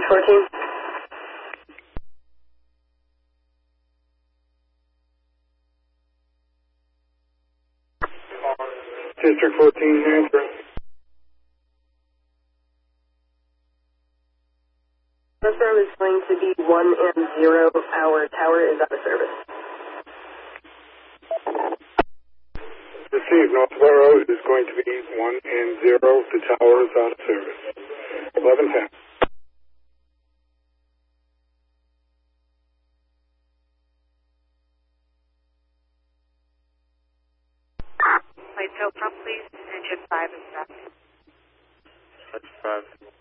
14. District 14, answer. Northborough is going to be 1 and 0. Our tower is out of service. Received. Northborough is going to be 1 and 0. The tower is out of service. 1110. Light tail prompt, please. Engine 5 is back. Engine 5.